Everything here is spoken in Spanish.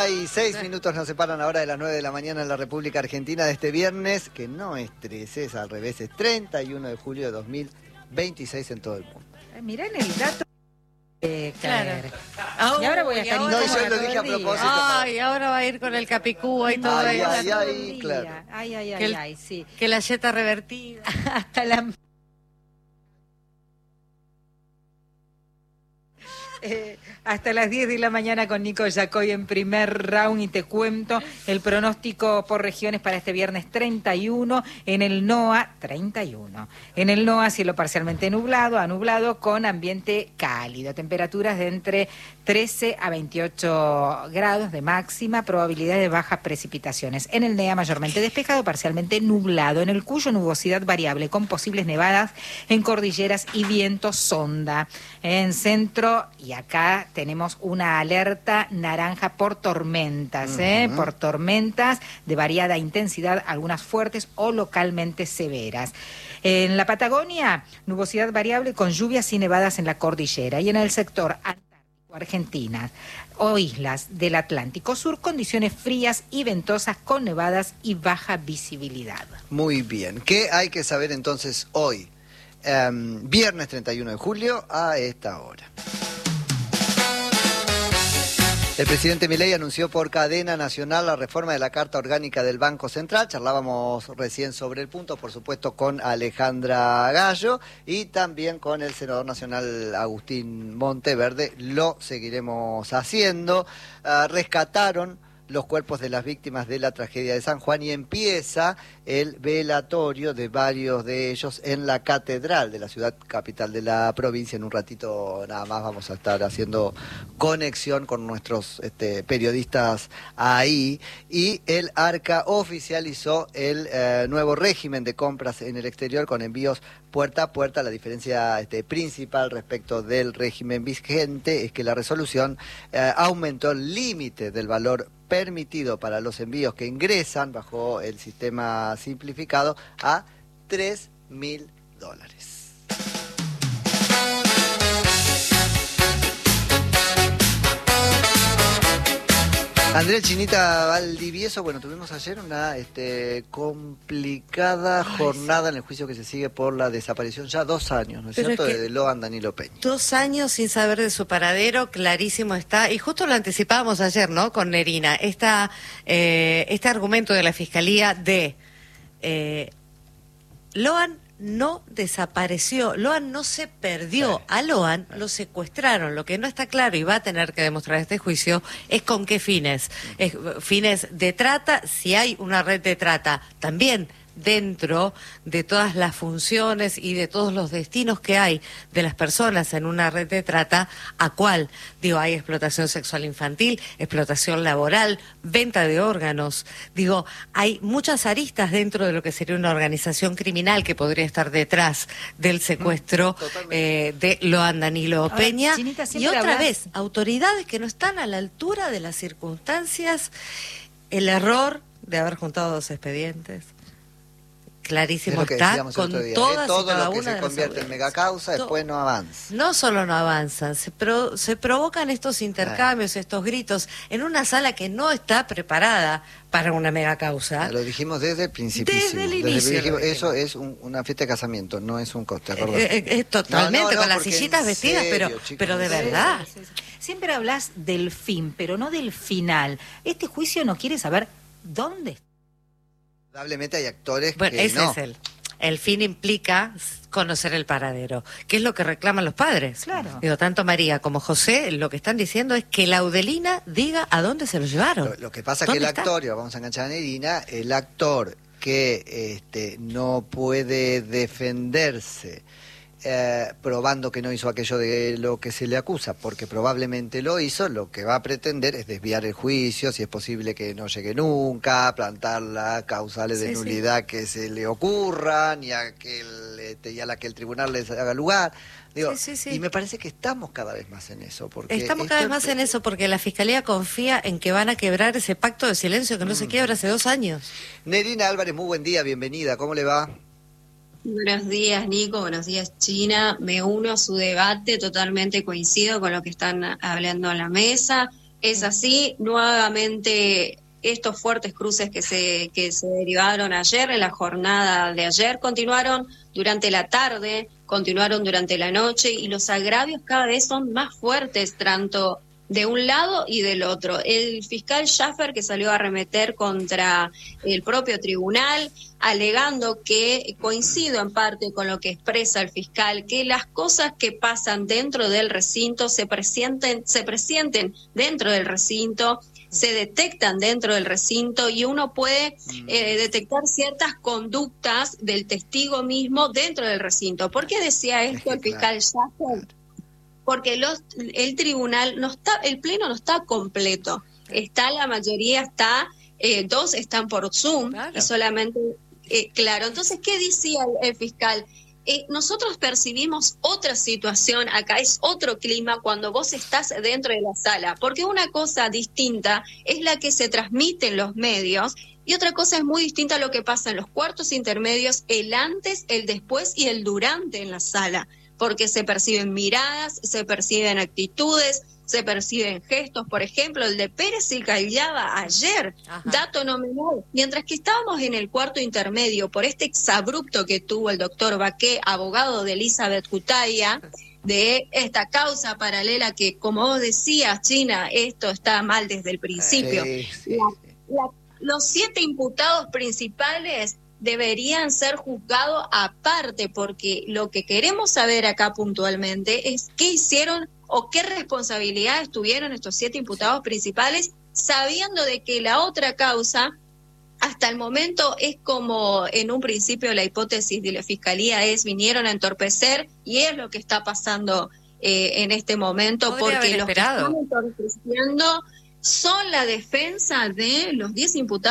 36 minutos nos separan ahora de las 9 de la mañana en la República Argentina de este viernes, que no es 13, es al revés, es 31 de julio de 2026 en todo el mundo. Mirá en el dato. Claro. Y ahora voy a estar No, yo lo dije a propósito. Ay, ahora va a ir con el capicúa y todo Ay, eso. ay, claro. Ay, sí. Que la yeta revertida. Hasta la... hasta las 10 de la mañana con Nico Yacoy en primer round y te cuento el pronóstico por regiones para este viernes 31 en el NOA 31. En el NOA cielo parcialmente nublado a nublado con ambiente cálido, temperaturas de entre 13 a 28 grados de máxima, probabilidad de bajas precipitaciones. En el NEA mayormente despejado, parcialmente nublado, en el Cuyo nubosidad variable con posibles nevadas en cordilleras y viento sonda. En centro y acá tenemos una alerta naranja por tormentas, por tormentas de variada intensidad, algunas fuertes o localmente severas. En la Patagonia, nubosidad variable con lluvias y nevadas en la cordillera. Y en el sector antártico Argentina o islas del Atlántico Sur, condiciones frías y ventosas con nevadas y baja visibilidad. Muy bien. ¿Qué hay que saber entonces hoy? Viernes 31 de julio a esta hora. El presidente Milei anunció por cadena nacional la reforma de la Carta Orgánica del Banco Central. Charlábamos recién sobre el punto, por supuesto, con Alejandra Gallo y también con el senador nacional Agustín Monteverde. Lo seguiremos haciendo. Rescataron los cuerpos de las víctimas de la tragedia de San Juan y empieza el velatorio de varios de ellos en la catedral de la ciudad capital de la provincia. En un ratito nada más vamos a estar haciendo conexión con nuestros periodistas ahí. Y el ARCA oficializó el nuevo régimen de compras en el exterior con envíos puerta a puerta. La diferencia principal respecto del régimen vigente es que la resolución aumentó el límite del valor permitido para los envíos que ingresan bajo el sistema simplificado a $3.000. Andrea Chinita Valdivieso, bueno, tuvimos ayer una complicada jornada en el juicio que se sigue por la desaparición, ya 2 años, ¿no es cierto?, de Loan Danilo Peña. 2 años sin saber de su paradero, clarísimo está, y justo lo anticipábamos ayer, ¿no?, con Nerina, este argumento de la Fiscalía de Loan no desapareció, Loan no se perdió, a Loan lo secuestraron. Lo que no está claro y va a tener que demostrar este juicio es con qué fines. Fines de trata, si hay una red de trata, también dentro de todas las funciones y de todos los destinos que hay de las personas en una red de trata, ¿a cuál? Digo, hay explotación sexual infantil, explotación laboral, venta de órganos. Digo, hay muchas aristas dentro de lo que sería una organización criminal que podría estar detrás del secuestro de Loan Danilo Peña. Chinita, y otra vez, autoridades que no están a la altura de las circunstancias, el error de haber juntado 2 expedientes. Clarísimo está, con todas y cada todo lo que una se de convierte en megacausa después no avanza. No solo no avanzan, se provocan estos intercambios, estos gritos, en una sala que no está preparada para una megacausa. Lo dijimos desde el principio. Desde el inicio. Eso es una fiesta de casamiento, no es un coste. Totalmente, con las sillitas vestidas, serio, pero de verdad. Sí. Siempre hablas del fin, pero no del final. Este juicio no quiere saber dónde está. Probablemente hay actores bueno, que ese no. es el fin implica conocer el paradero, que es lo que reclaman los padres. Claro. Digo, tanto María como José, lo que están diciendo es que la Laudelina diga a dónde se lo llevaron. Lo que pasa es que el actor, y vamos a enganchar a Nerina, el actor que no puede defenderse probando que no hizo aquello de lo que se le acusa, porque probablemente lo hizo, lo que va a pretender es desviar el juicio, si es posible que no llegue nunca, plantar las causales de nulidad que se le ocurran y a la que el tribunal les haga lugar. Digo, y me parece que estamos cada vez más en eso. Estamos cada vez más en eso porque la Fiscalía confía en que van a quebrar ese pacto de silencio que no se quiebra hace 2 años. Nerina Álvarez, muy buen día, bienvenida, ¿cómo le va? Buenos días, Nico. Buenos días, China. Me uno a su debate, totalmente coincido con lo que están hablando a la mesa. Es así, nuevamente estos fuertes cruces que se derivaron ayer, en la jornada de ayer, continuaron durante la tarde, continuaron durante la noche, y los agravios cada vez son más fuertes, tanto de un lado y del otro. El fiscal Schaffer, que salió a arremeter contra el propio tribunal, alegando que, coincido en parte con lo que expresa el fiscal, que las cosas que pasan dentro del recinto se presienten dentro del recinto, se detectan dentro del recinto, y uno puede detectar ciertas conductas del testigo mismo dentro del recinto. ¿Por qué decía esto el fiscal Schaffer? Porque el tribunal no está, el pleno no está completo. Está, la mayoría está, dos están por Zoom, claro. Y solamente, claro. Entonces, ¿qué decía el fiscal? Nosotros percibimos otra situación, acá es otro clima cuando vos estás dentro de la sala, porque una cosa distinta es la que se transmite en los medios, y otra cosa es muy distinta a lo que pasa en los cuartos intermedios, el antes, el después y el durante en la sala, porque se perciben miradas, se perciben actitudes, se perciben gestos. Por ejemplo, el de Pérez y Callaba ayer, dato no menor, mientras que estábamos en el cuarto intermedio, por este exabrupto que tuvo el doctor Baqué, abogado de Elizabeth Cutaya, de esta causa paralela que, como vos decías, China, esto está mal desde el principio. Sí. Los 7 imputados principales deberían ser juzgados aparte, porque lo que queremos saber acá puntualmente es qué hicieron o qué responsabilidades tuvieron estos 7 imputados principales, sabiendo de que la otra causa hasta el momento es como en un principio la hipótesis de la Fiscalía vinieron a entorpecer, y es lo que está pasando en este momento, porque los que están entorpeciendo son la defensa de los 10 imputados